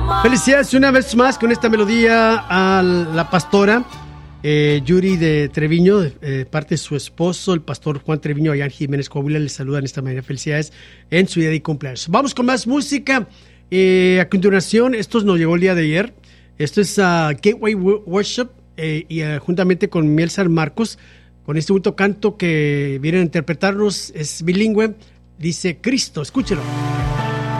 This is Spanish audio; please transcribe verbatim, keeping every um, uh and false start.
Felicidades una vez más con esta melodía a la pastora eh, Yuri de Treviño, eh, parte de su esposo, el pastor Juan Treviño, allá en Jiménez Coahuila. Les saludan esta mañana. Felicidades en su día de cumpleaños. Vamos con más música. Eh, a continuación, esto nos llegó el día de ayer. Esto es uh, Gateway Worship eh, y uh, juntamente con Miel San Marcos, con este último canto que vienen a interpretarnos, es bilingüe, dice Cristo. Escúchelo.